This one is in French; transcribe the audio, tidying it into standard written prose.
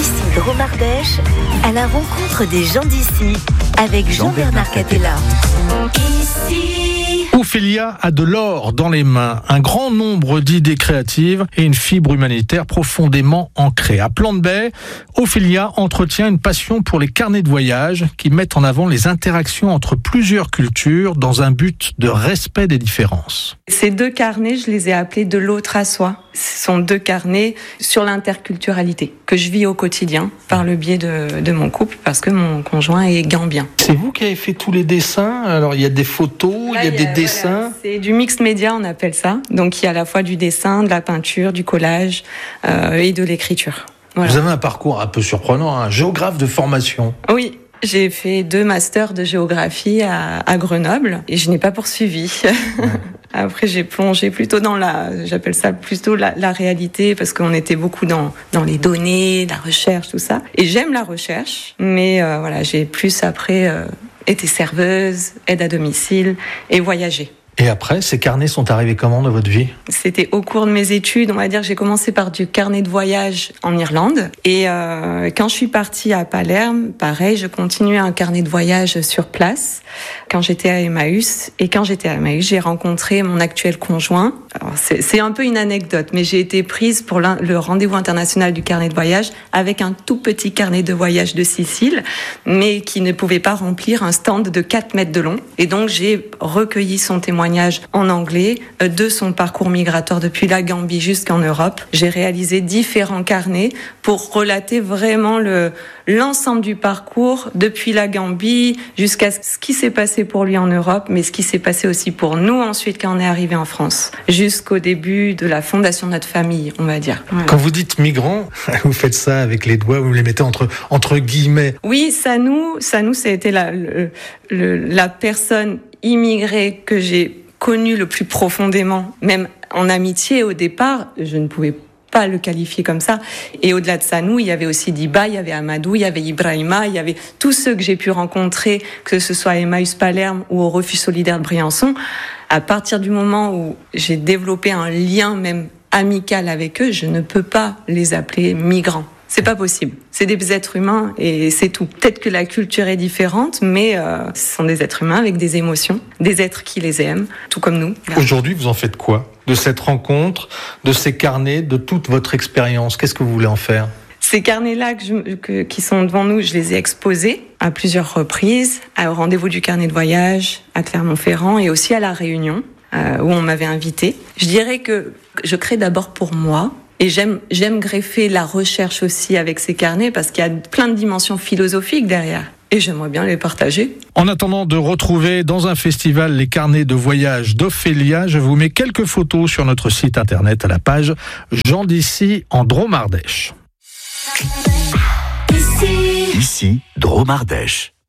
Ici Dromardèche, à la rencontre des gens d'ici, avec Jean-Bernard Catella. Ophélia a de l'or dans les mains, un grand nombre d'idées créatives et une fibre humanitaire profondément ancrée. À Plante-Baie, Ophélia entretient une passion pour les carnets de voyage qui mettent en avant les interactions entre plusieurs cultures dans un but de respect des différences. Ces 2 carnets, je les ai appelés de l'autre à soi. Ce sont 2 carnets sur l'interculturalité que je vis au quotidien par le biais de mon couple parce que mon conjoint est gambien. C'est vous qui avez fait tous les dessins? Alors il y a des photos, il y a des dessins. Voilà, c'est du mixed média, on appelle ça. Donc il y a à la fois du dessin, de la peinture, du collage et de l'écriture. Voilà. Vous avez un parcours un peu surprenant, un géographe de formation. Oui. J'ai fait 2 masters de géographie à Grenoble et je n'ai pas poursuivi. Ouais. Après, j'ai plongé plutôt dans j'appelle ça plutôt la réalité parce qu'on était beaucoup dans les données, la recherche, tout ça. Et j'aime la recherche, mais voilà, j'ai plus après été serveuse, aide à domicile et voyagé. Et après, ces carnets sont arrivés comment dans votre vie? C'était au cours de mes études, on va dire que j'ai commencé par du carnet de voyage en Irlande. Et quand je suis partie à Palerme, pareil, je continuais un carnet de voyage sur place quand j'étais à Emmaüs. Et quand j'étais à Emmaüs, j'ai rencontré mon actuel conjoint. Alors, c'est un peu une anecdote, mais j'ai été prise pour le rendez-vous international du carnet de voyage avec un tout petit carnet de voyage de Sicile, mais qui ne pouvait pas remplir un stand de 4 mètres de long. Et donc, j'ai recueilli son témoignage en anglais de son parcours migratoire depuis la Gambie jusqu'en Europe. J'ai réalisé différents carnets pour relater vraiment l'ensemble du parcours depuis la Gambie jusqu'à ce qui s'est passé pour lui en Europe, mais ce qui s'est passé aussi pour nous ensuite quand on est arrivé en France, jusqu'au début de la fondation de notre famille, on va dire. Voilà. Quand vous dites migrant, vous faites ça avec les doigts, vous les mettez entre guillemets. Oui, Sanou, ça a été la personne immigrée que j'ai connue le plus profondément, même en amitié au départ, je ne pouvais pas le qualifier comme ça. Et au-delà de Sanou, il y avait aussi Diba, il y avait Amadou, il y avait Ibrahima, il y avait tous ceux que j'ai pu rencontrer, que ce soit à Emmaüs Palerme ou au Refuge solidaire de Briançon. À partir du moment où j'ai développé un lien même amical avec eux, je ne peux pas les appeler migrants. C'est pas possible. C'est des êtres humains et c'est tout. Peut-être que la culture est différente, mais ce sont des êtres humains avec des émotions, des êtres qui les aiment, tout comme nous. Là. Aujourd'hui, vous en faites quoi de cette rencontre, de ces carnets, de toute votre expérience? Qu'est-ce que vous voulez en faire? Ces carnets-là qui sont devant nous, je les ai exposés à plusieurs reprises, au rendez-vous du carnet de voyage, à Clermont-Ferrand et aussi à La Réunion, où on m'avait invité. Je dirais que je crée d'abord pour moi. Et j'aime greffer la recherche aussi avec ces carnets parce qu'il y a plein de dimensions philosophiques derrière. Et j'aimerais bien les partager. En attendant de retrouver dans un festival les carnets de voyage d'Ophélia, je vous mets quelques photos sur notre site internet à la page Gens d'ici en Dromardèche. Ici Dromardèche.